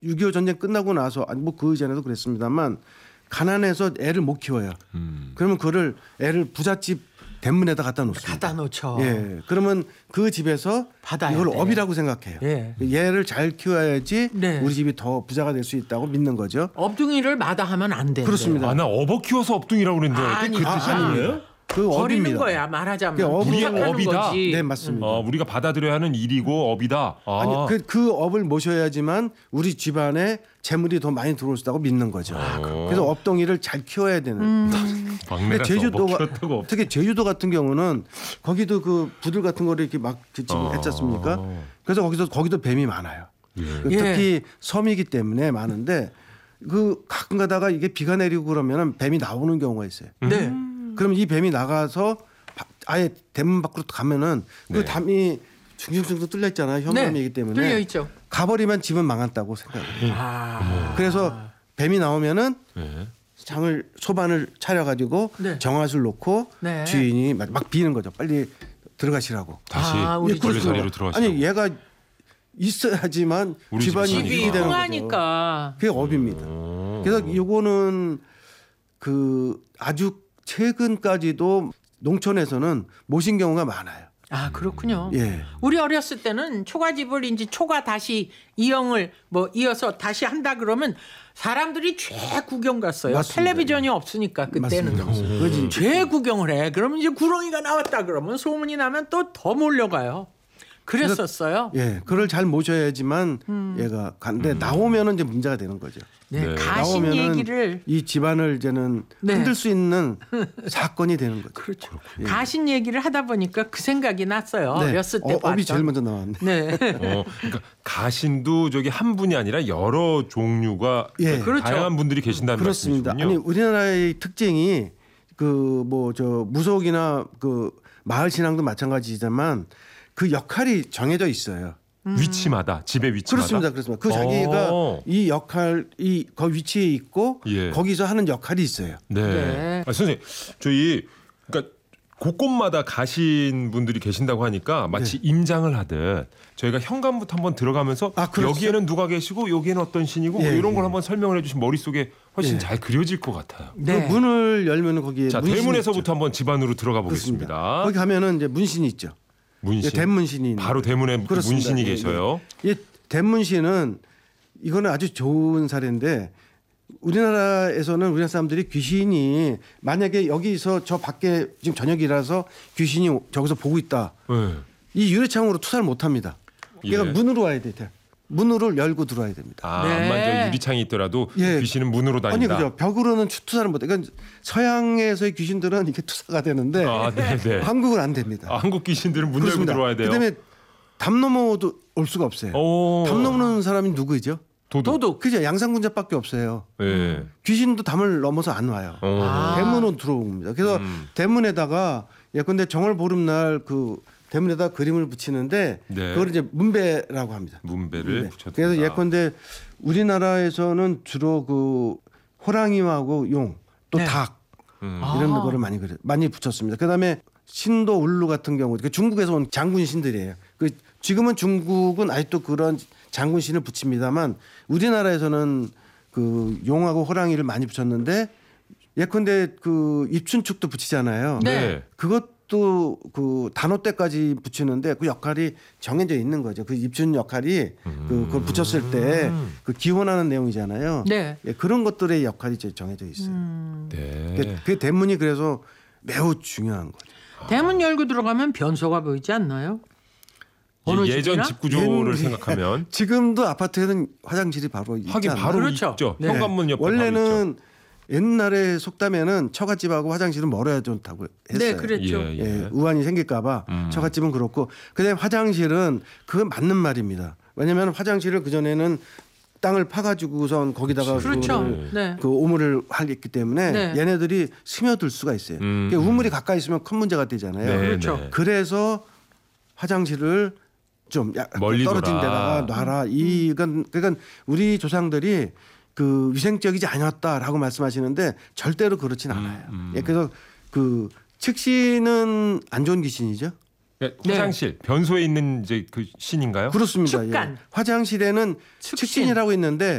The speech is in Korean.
6.25 전쟁 끝나고 나서 뭐 그 전에도 그랬습니다만 가난해서 애를 못 키워요. 그러면 그거를 애를 부잣집 대문에다 갖다 놓습니다. 갖다 놓죠. 예. 그러면 그 집에서 받아야 이걸 돼. 업이라고 생각해요. 예. 얘를 잘 키워야지 네. 우리 집이 더 부자가 될 수 있다고 믿는 거죠. 업둥이를 마다하면 안 돼. 그렇습니다. 아, 나 업어 키워서 업둥이라고 그랬는데 아니, 그 뜻이 아니에요? 그 버리는 업입니다. 거야 말하자면. 그게 업이- 부탁하는 업이다? 거지. 네, 맞습니다. 우리가 받아들여야 하는 일이고 업이다. 아. 아니 그 업을 모셔야지만 우리 집안에 재물이 더 많이 들어올 수 있다고 믿는 거죠. 그래서 업덩이를 잘 키워야 되는. 근데 제주도가 특히 제주도 같은 경우는 거기도 그 부들 같은 거를 이렇게 막 지금 했지 않습니까? 그래서 거기도 뱀이 많아요. 특히 섬이기 때문에 많은데 그 가끔 가다가 이게 비가 내리고 그러면은 뱀이 나오는 경우가 있어요. 네. 그럼 이 뱀이 나가서 아예 대문 밖으로 가면은 그 네. 담이 중중중도 뚫려 있잖아요. 현관이기 때문에 뚫려 있죠. 가버리면 집은 망한다고 생각해요. 아. 그래서 뱀이 나오면은 네. 소반을 차려가지고 네. 정화술 놓고 네. 주인이 막 비는 거죠. 빨리 들어가시라고. 다시 우리 걸레사리로 들어가시고. 아니 얘가 있어야지만 우리 집안이 집이 이익이 집이 되는 거죠. 흥하니까. 그게 업입니다. 그래서 이거는 그 아주 최근까지도 농촌에서는 모신 경우가 많아요. 아 그렇군요. 예. 우리 어렸을 때는 초가집을 이제 초가 다시 이영을 뭐 이어서 다시 한다 그러면 사람들이 죄 구경 갔어요. 맞습니다. 텔레비전이 없으니까 그때는 맞습니다. 그거지. 죄 구경을 해. 그러면 이제 구렁이가 나왔다 그러면 소문이 나면 또 더 몰려가요. 그랬었어요. 예, 그걸 잘 모셔야지만 얘가 간데 나오면은 이제 문제가 되는 거죠. 네, 네. 가신 나오면은 얘기를 이 집안을 이제는 네. 흔들 수 있는 사건이 되는 거죠. 그렇죠. 가신 얘기를 하다 보니까 그 생각이 났어요. 네. 어렸을 때 업이 봤던. 제일 먼저 나왔네. 네. 그러니까 가신도 저기 한 분이 아니라 여러 종류가 예. 그렇죠. 다양한 분들이 계신다는 그렇습니다. 말씀이시군요. 아니 우리나라의 특징이 그 뭐 저 무속이나 그 마을 신앙도 마찬가지지만 그 역할이 정해져 있어요. 위치마다 집의 위치마다. 그렇습니다. 그 자기가 이 역할 그 위치에 있고 예. 거기서 하는 역할이 있어요. 네. 네. 선생님 저희 그러니까 곳곳마다 가신 분들이 계신다고 하니까 마치 임장을 하듯 저희가 현관부터 한번 들어가면서 그렇죠. 여기에는 누가 계시고 여기에는 어떤 신이고 뭐 예, 이런 걸 예. 한번 설명을 해주신 머릿속에 훨씬 예. 잘 그려질 것 같아요. 네. 그 문을 열면은 거기에 자 문신이 대문에서부터 있죠. 한번 집 안으로 들어가 그렇습니다. 보겠습니다. 거기 가면은 이제 문신이 있죠. 문신. 대문신이 있는 바로 대문에 그렇습니다. 문신이 예, 계셔요. 이 대문신은 이거는 아주 좋은 사례인데 우리나라에서는 우리나라 사람들이 귀신이 만약에 여기서 저 밖에 지금 저녁이라서 귀신이 저기서 보고 있다. 네. 이 유리창으로 투사를 못 합니다. 얘가 예. 문으로 와야 돼요. 문으로 열고 들어와야 됩니다. 아, 네. 암만 저 유리창이 있더라도 예. 귀신은 문으로 아니 다닌다. 그죠. 벽으로는 투사를 못 해. 그러니까 서양에서의 귀신들은 이게 투사가 되는데 아, 네, 네. 한국은 안 됩니다. 아, 한국 귀신들은 문 열고 그렇습니다. 들어와야 돼요. 그다음에 담 넘어도 올 수가 없어요. 오. 담 넘는 사람이 누구죠? 도둑. 그죠. 양상군자밖에 없어요. 예. 귀신도 담을 넘어서 안 와요. 어. 대문으로 들어옵니다. 그래서 대문에다가 예컨대 정월 보름날 그 대문에다 그림을 붙이는데 네. 그걸 이제 문배라고 합니다. 문배를 네. 붙였다. 그래서 예컨대 우리나라에서는 주로 그 호랑이하고 용 또 네. 닭 음. 이런 거를 많이 붙였습니다. 그다음에 신도 울루 같은 경우 그 중국에서 온 장군 신들이에요. 그 지금은 중국은 아직도 그런 장군 신을 붙입니다만 우리나라에서는 그 용하고 호랑이를 많이 붙였는데 예컨대 그 입춘축도 붙이잖아요. 네. 그것도 그 단오 때까지 붙이는데 그 역할이 정해져 있는 거죠. 그 입춘 역할이 그걸 붙였을 때 그 기원하는 내용이잖아요. 네. 예, 그런 것들의 역할이 이제 정해져 있어요. 네. 그 대문이 그래서 매우 중요한 거죠. 대문 열고 들어가면 변소가 보이지 않나요? 어느 예전 집이나? 집 구조를 옛- 생각하면 지금도 아파트에는 화장실이 바로 있지 하긴 않나요? 바로 그렇죠. 있죠. 네. 현관문 옆에 바로 있죠. 원래는 옛날에 속담에는 처갓집하고 화장실은 멀어야 좋다고 했어요. 네, 그랬죠. 예, 예. 예, 우환이 생길까봐 처갓집은 그렇고 그다음에 화장실은 그건 맞는 말입니다. 왜냐하면 화장실을 그 전에는 땅을 파가지고선 거기다가 그렇죠. 그거를 네. 그 오물을 하기 때문에 네. 얘네들이 스며들 수가 있어요. 그러니까 우물이 가까이 있으면 큰 문제가 되잖아요. 네, 그렇죠. 네. 그래서 화장실을 좀 멀리 떨어진 둬라. 데다가 놔라. 이건 그러니까 우리 조상들이 그 위생적이지 않았다라고 말씀하시는데 절대로 그렇진 않아요. 예, 그래서 그 측신은 안 좋은 귀신이죠. 화장실 변소에 있는 이제 그 신인가요? 그렇습니다. 축간. 예. 화장실에는 측신이라고 있는데